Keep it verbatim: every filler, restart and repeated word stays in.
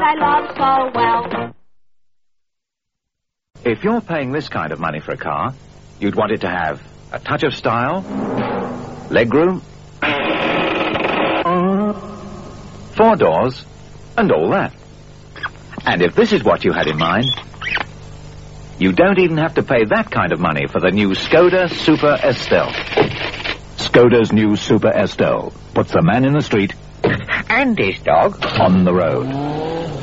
I love so well. If you're paying this kind of money for a car, you'd want it to have a touch of style, legroom, four doors, and all that. And if this is what you had in mind, you don't even have to pay that kind of money for the new Skoda Super Estelle. Skoda's new Super Estelle puts the man in the street and his dog on the road.